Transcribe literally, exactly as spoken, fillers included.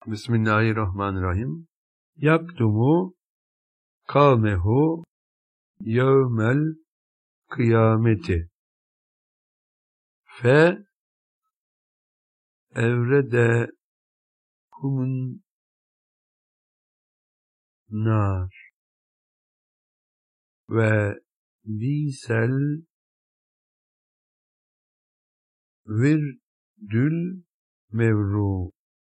Bismillahirrahmanirrahim. Yakdumu kâmehu yevmel kıyameti fe evrede kumun nar ve bisel virdül mevru.